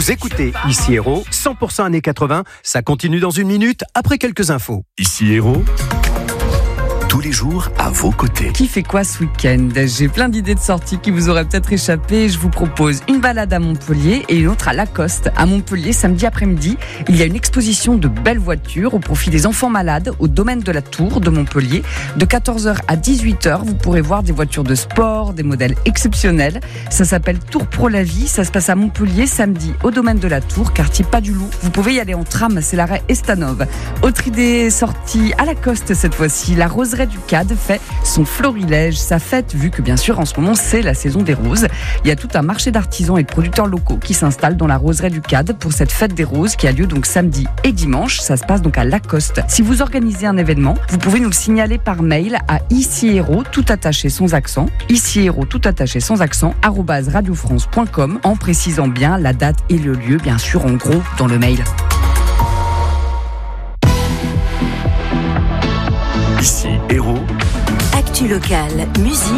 Vous écoutez Ici Héros, 100% années 80, ça continue dans une minute après quelques infos. Ici Héros, tous les jours à vos côtés. Qui fait quoi ce week-end ? J'ai plein d'idées de sorties qui vous auraient peut-être échappé. Je vous propose une balade à Montpellier et une autre à Lacoste. À Montpellier, samedi après-midi, il y a une exposition de belles voitures au profit des enfants malades au domaine de la Tour de Montpellier. De 14h à 18h, vous pourrez voir des voitures de sport, des modèles exceptionnels. Ça s'appelle Tour Pro la Vie. Ça se passe à Montpellier samedi au domaine de la Tour, quartier Pas du Loup. Vous pouvez y aller en tram, c'est l'arrêt Estanov. Autre idée sortie à Lacoste cette fois-ci, la roseraie du CAD fait son florilège, sa fête, vu que bien sûr en ce moment c'est la saison des roses. Il y a tout un marché d'artisans et de producteurs locaux qui s'installent dans la roseraie du CAD pour cette fête des roses qui a lieu donc samedi et dimanche. Ça se passe donc à Lacoste. Si vous organisez un événement, vous pouvez nous le signaler par mail à @radiofrance.com en précisant bien la date et le lieu, bien sûr en gros dans le mail. Ici Héros. Actu locale, musique.